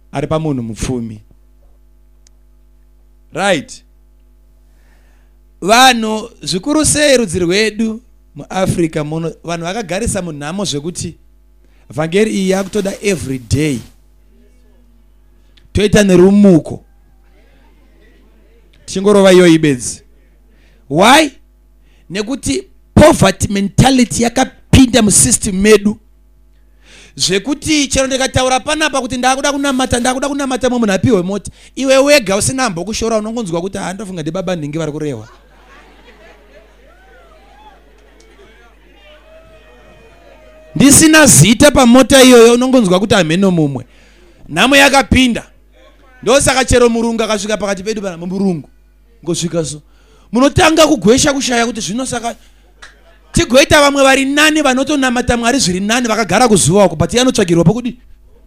ari pamunhu mupfumi. Right? Vanhu zvikuru sei rudzi rwedu muAfrica muno vanhu vakagarisa munhamo zvekuti vhangeri iyi yakutoda every day toita nerumuko chingorova iyoyi bedzi. Why? Nekuti poverty mentality yakapinda musystem medu zvekuti chero ndikataura panapa kuti ndakuda kunamata munhu apiwe mota, iwe wega usina mbokushora unongonzwa kuti handofunga ndi baba ndingi vari kurehwa. Ndisina zita pamota iyoyo unongonzwa kuti ameno mumwe nhamo yakapinda. Ndosaka chero murungu akasvika pakati pedu pana murungu ngosvika so munotanga kugwesha kushaya kuti zvino saka tigoita vamwe vari nani vanotonamata Mwari zviri nani vakagara kuzuva uko but anotsvagirwa pokudi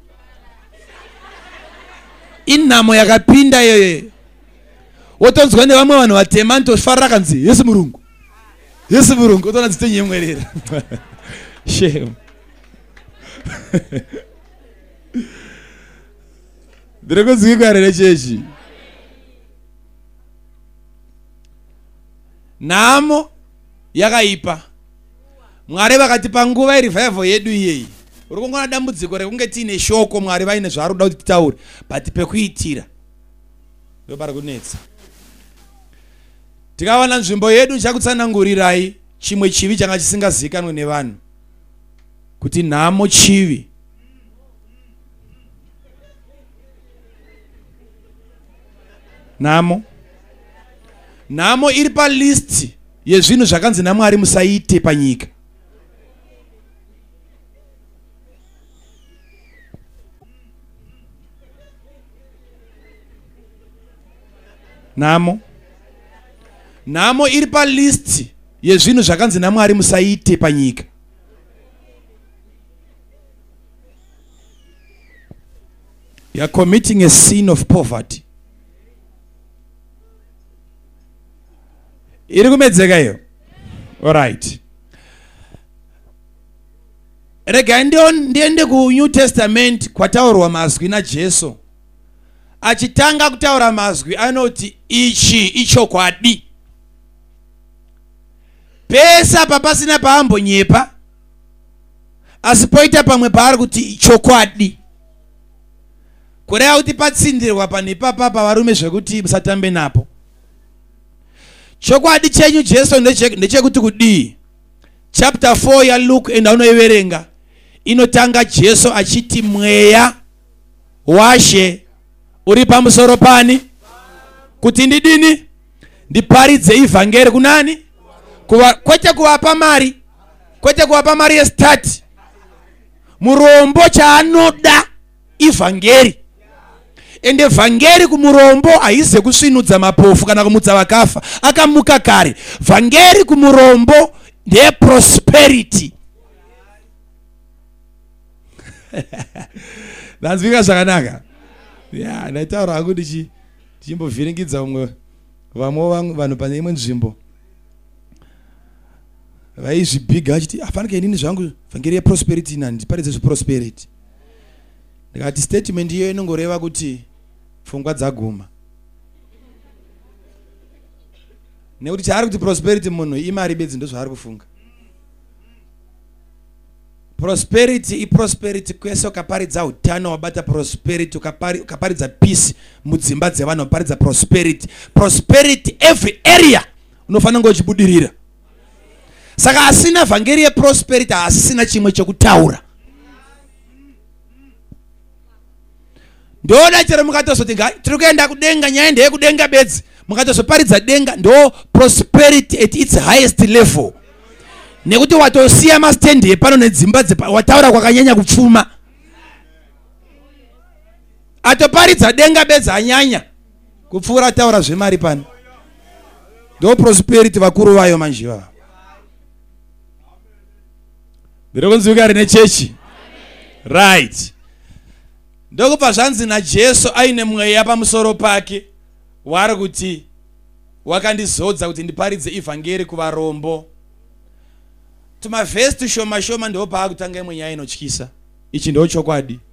inhamo yakapinda iyoyo. Wotonzwa nevamwe vanhu vatema ntofarira kanzi Yesu murungu otona dzitenyemwerera shame. Ndirikunzwika rere chechi. Nhamo yakaipa. Mwari vakatipa nguva irivival yedu iyeyi. Uri kungona dambudziko rekunge tiine shoko Mwari vaine zvaari kuda kuti titaure but pekuitira ndopari kunetsa. Tikawana nzvimbo yedu chakutsanangurirai chimwe chivi changa chisingazivikanwe nevanhu kuti nhamo chivi. Nhamo iri palist yezvinhu zvakanzi naMwari musaite panyika. Nhamo iri palist yezvinhu zvakanzi naMwari musaite panyika. You are committing a sin of poverty. Iri kumedzeka iyo. All right. Rega ndiende ku New Testament kwataurwa mazwi naJesu. Achitanga kutaura mazwi anoti ichi ichokwadi. Pesa papasina paambonyepa asipoita pamwe paari kuti chokwadi. Kureva kuti patsindirwa panepapa pavarume zvekuti musatambe napo. Chokwadi chenyu Jesu ndechekuti kudii. Chapter 4 ya Luke endaunoiverenga inotanga Jesu achiti mweya washe uri pamusoro pani kuti ndidini ndiparidze ivhangeri kunani kwete kuvapa mari yestati murombo chaanoda ivhangeri. Ende vhangeri kumurombo haize kusvinudza mapofu kana kumutsa vakafa akamuka kare. Vhangeri kumurombo ndeye prosperity. Ndanzvika zvakanaka. Ya ndaitaura hangu ndichimbovhiringidza vamwe vanhu pane imwe nzvimbo vaizvibhiga achiti afanike inini zvangu vhangeri yeprosperity nani ndiparidze zveprosperity. Ndikati statement iyo inongoreva kuti pfungwa dzaguma. Nekuti chaari kuti prosperity munhu imari bedzi ndozvaari kufunga. Prosperity iprosperity kwese ukaparidza utano wabata prosperity ukaparidza peace mudzimba dzevanhu waparidza prosperity. Prosperity every area unofanira kunge uchibudirira. Saka asina vhangeri yeprosperity asisina chimwe chekutaura. Ndoda chero mukatozoti tiri kuenda kudenga nyaya ndeyekudenga bedzi mukatozoparidza denga ndo prosperity at its highest level. Nekuti watosiya masitendi epano nedzimba wataura kwakanyanya kupfuma. Atoparidza denga bedzi anyanya kupfuura taura zvemari pano. Ndo prosperity vakuru vayo manjiva. Ndirikunzwika rine chechi. Right. Ndokubva zvanzi naJesu aine mweya pamusoro pake wari kuti wakandizodza kuti ndiparidze ivhangeri kuvarombo. Tumavhesi tushoma shoma ndo paakutanga imwe nyaya inotyisa. Ichi ndo chokwadi.